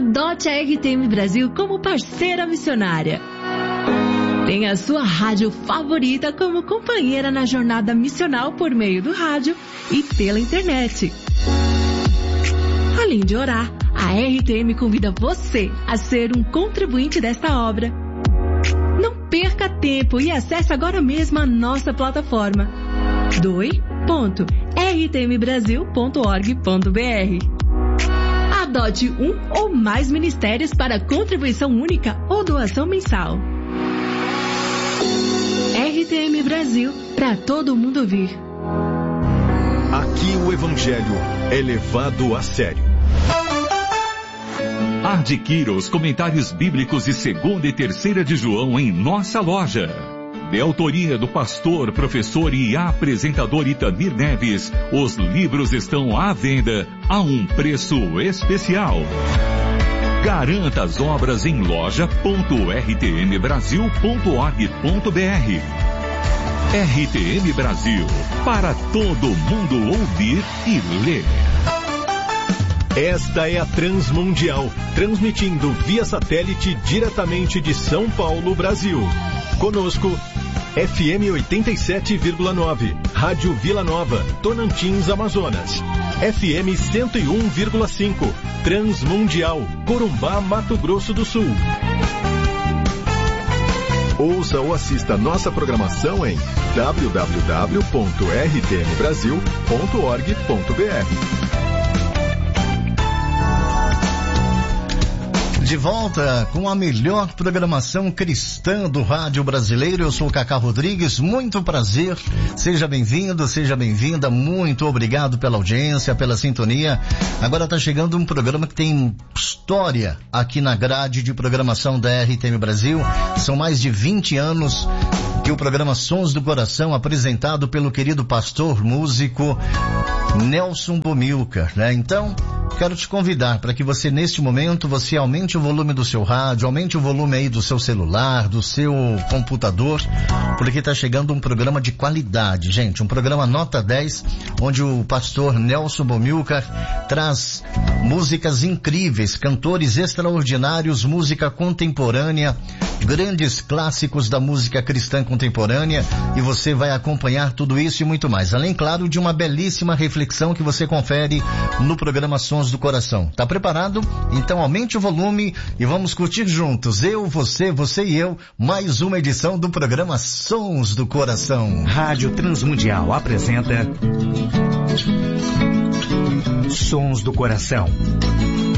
Adote a RTM Brasil como parceira missionária. Tenha a sua rádio favorita como companheira na jornada missional por meio do rádio e pela internet. Além de orar, a RTM convida você a ser um contribuinte desta obra. Não perca tempo e acesse agora mesmo a nossa plataforma doi.rtmbrasil.org.br. Adote um ou mais ministérios para contribuição única ou doação mensal. RTM Brasil, para todo mundo ouvir. Aqui o Evangelho é levado a sério. Adquira os comentários bíblicos de 2ª e 3ª de João em nossa loja. De autoria do pastor, professor e apresentador Itamir Neves, os livros estão à venda a um preço especial. Garanta as obras em loja.rtmbrasil.org.br. RTM Brasil, para todo mundo ouvir e ler. Esta é a Transmundial, transmitindo via satélite diretamente de São Paulo, Brasil. Conosco, FM 87,9, Rádio Vila Nova, Tonantins, Amazonas. FM 101,5, Transmundial, Corumbá, Mato Grosso do Sul. Ouça ou assista nossa programação em www.rtmbrasil.org.br. De volta com a melhor programação cristã do rádio brasileiro. Eu sou o Cacá Rodrigues, muito prazer, seja bem-vindo, seja bem-vinda, muito obrigado pela audiência, pela sintonia. Agora está chegando um programa que tem história aqui na grade de programação da RTM Brasil. São mais de 20 anos que o programa Sons do Coração, apresentado pelo querido pastor, músico Nelson Bomilcar, né? Então, quero te convidar para que você, neste momento, você aumente o volume do seu rádio, aumente o volume aí do seu celular, do seu computador, porque está chegando um programa de qualidade, gente, um programa nota 10, onde o pastor Nelson Bomilcar traz músicas incríveis, cantores extraordinários, música contemporânea, grandes clássicos da música cristã contemporânea, e você vai acompanhar tudo isso e muito mais. Além, claro, de uma belíssima reflexão que você confere no programa Sons do Coração. Tá preparado? Então aumente o volume e vamos curtir juntos, eu, você e eu, mais uma edição do programa Sons do Coração. Rádio Transmundial apresenta Sons do Coração.